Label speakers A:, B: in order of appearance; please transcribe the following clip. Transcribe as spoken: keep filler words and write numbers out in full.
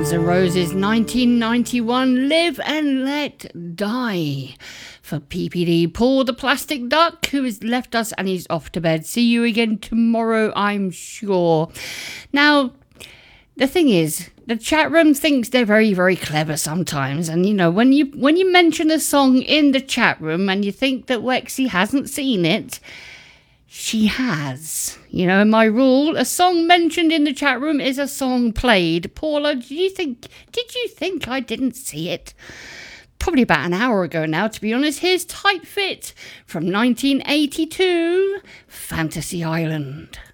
A: Guns N' Roses nineteen ninety-one, Live and Let Die. For P P D, Paul the Plastic Duck, who has left us and he's off to bed. See you again tomorrow, I'm sure. Now, the thing is, the chat room thinks they're very, very clever sometimes. And, you know, when you when you mention a song in the chat room and you think that Wexy hasn't seen it, she has. You know, my rule, a song mentioned in the chat room is a song played. Paula, did you think, did you think I didn't see it? Probably about an hour ago now, to be honest. Here's Tight Fit from nineteen eighty-two, Fantasy Island.